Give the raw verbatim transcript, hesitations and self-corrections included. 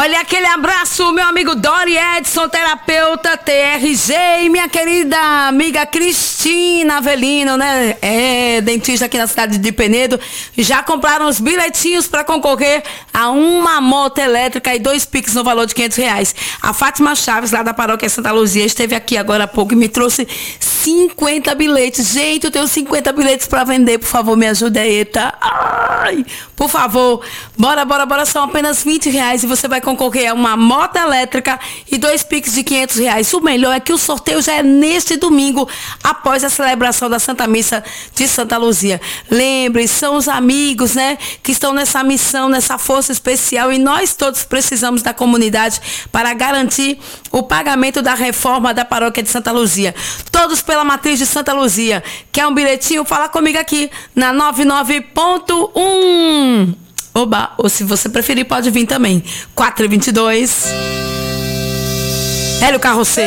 Olha aquele abraço, meu amigo Dori Edson, terapeuta T R G, e minha querida amiga Cristina Avelino, né? É, dentista aqui na cidade de Penedo. Já compraram os bilhetinhos para concorrer a uma moto elétrica e dois Pix no valor de quinhentos reais. A Fátima Chaves, lá da paróquia Santa Luzia, esteve aqui agora há pouco e me trouxe cinquenta bilhetes. Gente, eu tenho cinquenta bilhetes para vender, por favor, me ajude aí, tá? Ai, por favor, bora, bora, bora, são apenas vinte reais e você vai concorrer a uma moto elétrica e dois Pix de quinhentos reais. O melhor é que o sorteio já é neste domingo, após a celebração da Santa Missa de Santa Luzia. Lembre, são os amigos, né, que estão nessa missão, nessa força especial, e nós todos precisamos da comunidade para garantir o pagamento da reforma da paróquia de Santa Luzia. Todos pela matriz de Santa Luzia. Quer um bilhetinho? Fala comigo aqui na noventa e nove ponto um. Oba, ou se você preferir, pode vir também. quatro e vinte e dois. Hélio Carroceiro.